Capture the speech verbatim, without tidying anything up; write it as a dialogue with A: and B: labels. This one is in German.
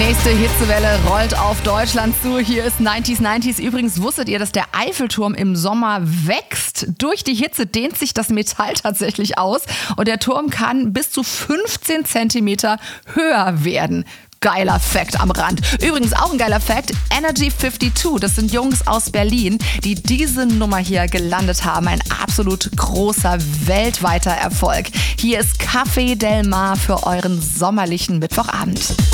A: nächste Hitzewelle rollt auf Deutschland zu. Hier ist neunzig neunzig. Übrigens, wusstet ihr, dass der Eiffelturm im Sommer wächst? Durch die Hitze dehnt sich das Metall tatsächlich aus und der Turm kann bis zu fünfzehn Zentimeter höher werden. Geiler Fact am Rand. Übrigens auch ein geiler Fact, Energy zweiundfünfzig, das sind Jungs aus Berlin, die diese Nummer hier gelandet haben. Ein absolut großer weltweiter Erfolg. Hier ist Café Del Mar für euren sommerlichen Mittwochabend.